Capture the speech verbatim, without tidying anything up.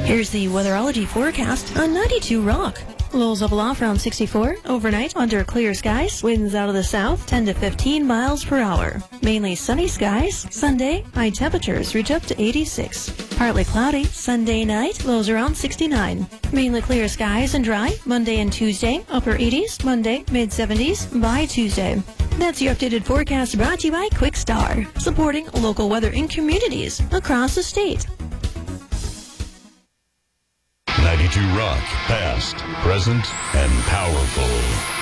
Here's the weatherology forecast on ninety-two Rock. Lows up aloft around sixty-four. Overnight, under clear skies. Winds out of the south, ten to fifteen miles per hour. Mainly sunny skies. Sunday, high temperatures reach up to eighty-six. Partly cloudy. Sunday night, lows around sixty-nine. Mainly clear skies and dry. Monday and Tuesday, upper eighties. Monday, mid seventies. By Tuesday. That's your updated forecast brought to you by Quick Star, supporting local weather in communities across the state. ninety-two Rock, past, present, and powerful.